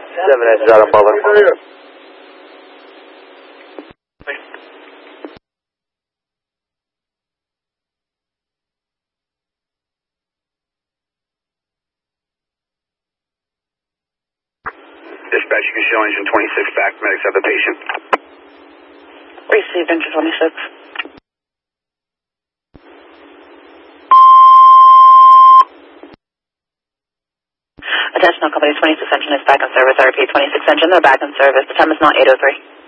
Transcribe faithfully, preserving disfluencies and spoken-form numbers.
Seven S is out of Butler. Dispatch, you can show engine twenty-six back. Medics have the patient. Received engine twenty-six. Attention, all company twenty-six engine is back in service. I repeat, twenty-six engine, they're back in service. The time is now eight oh three.